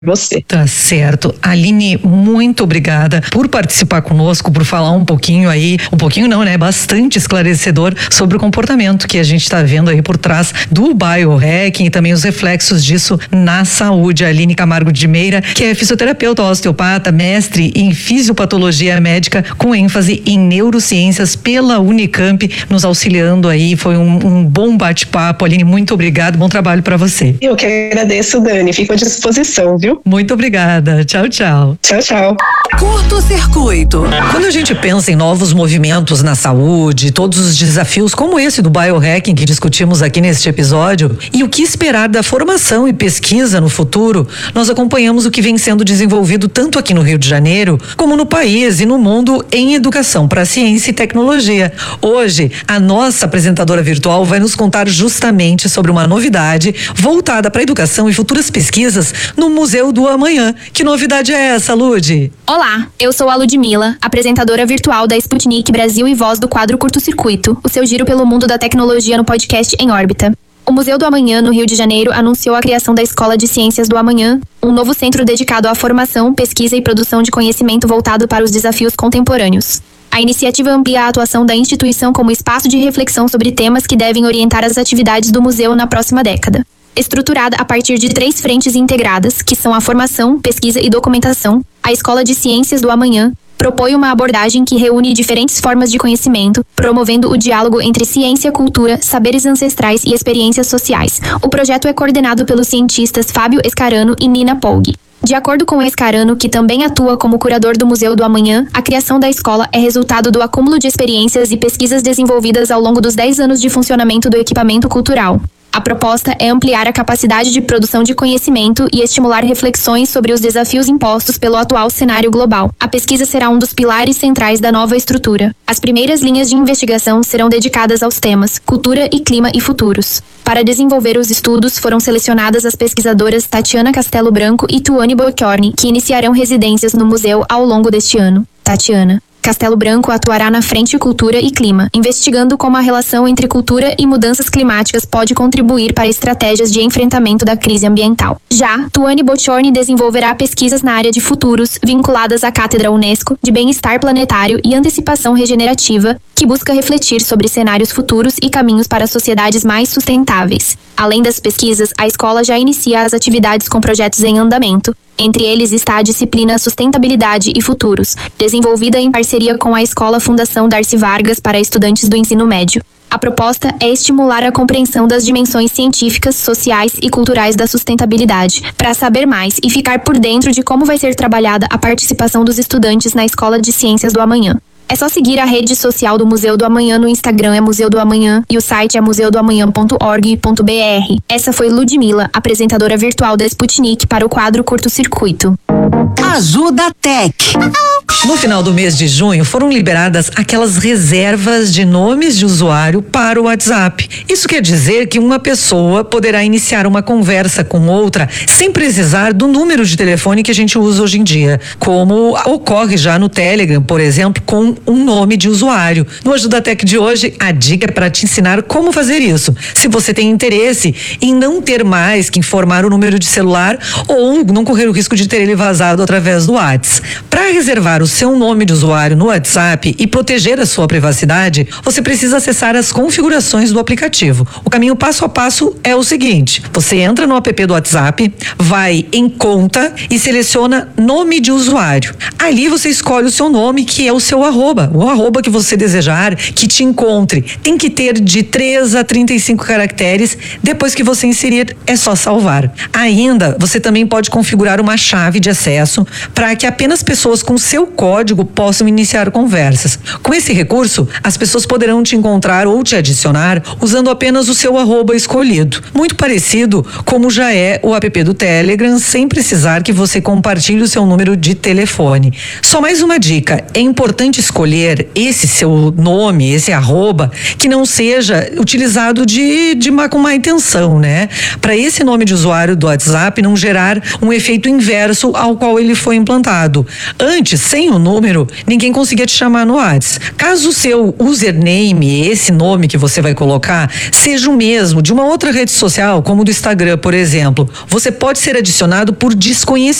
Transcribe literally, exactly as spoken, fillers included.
você. Tá certo. Aline, muito obrigada por participar conosco, por falar um pouquinho aí, um pouquinho não, né? Bastante esclarecedor sobre o comportamento que a gente está vendo aí por trás do biohacking e também os reflexos disso na saúde. Aline Camargo de Meira, que é fisioterapeuta, osteopata, mestre em fisiopatologia médica com ênfase em neurociências pela Unicamp, nos auxiliando aí. Foi um, um bom bate-papo. Aline, muito obrigado. Bom trabalho para você. Eu que agradeço, Dani. Fico à disposição, viu? Muito obrigada. Tchau, tchau. Tchau, tchau. Curto-circuito. Quando a gente pensa em novos movimentos na saúde, todos os desafios como esse do biohacking que discutimos aqui neste episódio, e o que esperar da formação e pesquisa no futuro, nós acompanhamos o que vem sendo desenvolvido tanto aqui no Rio de Janeiro, como no país e no mundo em educação para ciência e tecnologia. Hoje, a nossa apresentadora virtual vai nos contar justamente sobre uma novidade voltada para a educação e futuras pesquisas no Museu do Amanhã. Que novidade é essa, Lud? Olá, eu sou a Ludmila, apresentadora virtual da Sputnik Brasil e voz do quadro Curto-Circuito, o seu giro pelo mundo da tecnologia no podcast Em Órbita. O Museu do Amanhã, no Rio de Janeiro, anunciou a criação da Escola de Ciências do Amanhã, um novo centro dedicado à formação, pesquisa e produção de conhecimento voltado para os desafios contemporâneos. A iniciativa amplia a atuação da instituição como espaço de reflexão sobre temas que devem orientar as atividades do museu na próxima década. Estruturada a partir de três frentes integradas, que são a formação, pesquisa e documentação, a Escola de Ciências do Amanhã propõe uma abordagem que reúne diferentes formas de conhecimento, promovendo o diálogo entre ciência, cultura, saberes ancestrais e experiências sociais. O projeto é coordenado pelos cientistas Fábio Escarano e Nina Polg. De acordo com Escarano, que também atua como curador do Museu do Amanhã, a criação da escola é resultado do acúmulo de experiências e pesquisas desenvolvidas ao longo dos dez anos de funcionamento do equipamento cultural. A proposta é ampliar a capacidade de produção de conhecimento e estimular reflexões sobre os desafios impostos pelo atual cenário global. A pesquisa será um dos pilares centrais da nova estrutura. As primeiras linhas de investigação serão dedicadas aos temas cultura e clima e futuros. Para desenvolver os estudos, foram selecionadas as pesquisadoras Tatiana Castelo Branco e Tuane Bocchiorni, que iniciarão residências no museu ao longo deste ano. Tatiana Castelo Branco atuará na frente Cultura e Clima, investigando como a relação entre cultura e mudanças climáticas pode contribuir para estratégias de enfrentamento da crise ambiental. Já, Tuane Bocchiorni desenvolverá pesquisas na área de futuros, vinculadas à Cátedra Unesco de Bem-Estar Planetário e Antecipação Regenerativa, que busca refletir sobre cenários futuros e caminhos para sociedades mais sustentáveis. Além das pesquisas, a escola já inicia as atividades com projetos em andamento. Entre eles está a disciplina Sustentabilidade e Futuros, desenvolvida em parceria com a Escola Fundação Darcy Vargas para estudantes do ensino médio. A proposta é estimular a compreensão das dimensões científicas, sociais e culturais da sustentabilidade. Para saber mais e ficar por dentro de como vai ser trabalhada a participação dos estudantes na Escola de Ciências do Amanhã, é só seguir a rede social do Museu do Amanhã no Instagram, é Museu do Amanhã, e o site é museu do amanhã ponto org ponto br. Essa foi Ludmila, apresentadora virtual da Sputnik para o quadro Curto-Circuito. Ajuda Tech. No final do mês de junho, foram liberadas aquelas reservas de nomes de usuário para o WhatsApp. Isso quer dizer que uma pessoa poderá iniciar uma conversa com outra sem precisar do número de telefone que a gente usa hoje em dia, como ocorre já no Telegram, por exemplo, com um nome de usuário. No Ajuda Tech de hoje, a dica é para te ensinar como fazer isso. Se você tem interesse em não ter mais que informar o número de celular ou não correr o risco de ter ele vazado através do WhatsApp. Para reservar o seu nome de usuário no WhatsApp e proteger a sua privacidade, você precisa acessar as configurações do aplicativo. O caminho passo a passo é o seguinte: você entra no app do WhatsApp, vai em conta e seleciona nome de usuário. Ali você escolhe o seu nome, que é o seu arroba, o arroba que você desejar que te encontre. Tem que ter de três a trinta e cinco caracteres. Depois que você inserir, é só salvar. Ainda, você também pode configurar uma chave de acesso para que apenas pessoas com seu código possam iniciar conversas. Com esse recurso, as pessoas poderão te encontrar ou te adicionar usando apenas o seu arroba escolhido. Muito parecido como já é o app do Telegram, sem precisar que você compartilhe o seu número de telefone. Só mais uma dica: é importante escolher esse seu nome, esse arroba, que não seja utilizado de, de má, com má intenção, né? Para esse nome de usuário do WhatsApp não gerar um efeito inverso ao qual ele foi implantado. Antes, sem o número, ninguém conseguia te chamar no WhatsApp. Caso o seu username, esse nome que você vai colocar, seja o mesmo de uma outra rede social, como do Instagram, por exemplo, você pode ser adicionado por desconhecido.